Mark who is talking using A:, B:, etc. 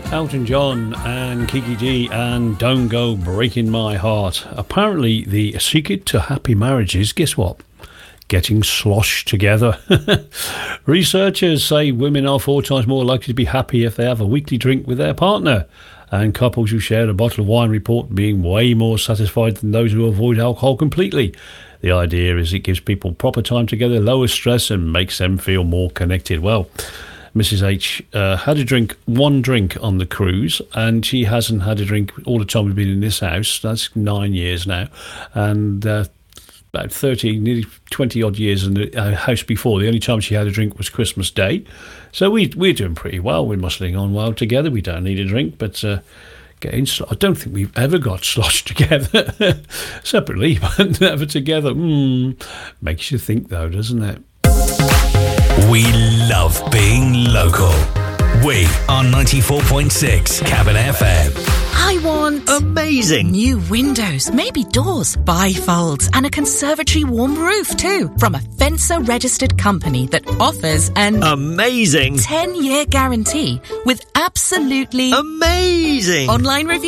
A: Elton John and Kiki Dee and Don't Go Breaking My Heart. Apparently the secret to happy marriages, guess what? Getting sloshed together. Researchers say women are 4 times more likely to be happy if they have a weekly drink with their partner, and couples who share a bottle of wine report being way more satisfied than those who avoid alcohol completely. The idea is it gives people proper time together, lowers stress and makes them feel more connected. Well, Mrs. H had one drink on the cruise, and she hasn't had a drink all the time we've been in this house. That's 9 years now. And about 30, nearly 20 odd years in the house before, the only time she had a drink was Christmas Day. So we're doing pretty well. We're muscling on well together. We don't need a drink, but I don't think we've ever got sloshed together separately, but never together. Makes you think, though, doesn't it?
B: We love being local. We are 94.6 Cabin FM.
C: I want
B: amazing
C: new windows, maybe doors, bifolds, and a conservatory warm roof too, from a Fencer registered company that offers an
B: amazing
C: 10-year guarantee with absolutely
B: amazing
C: online reviews.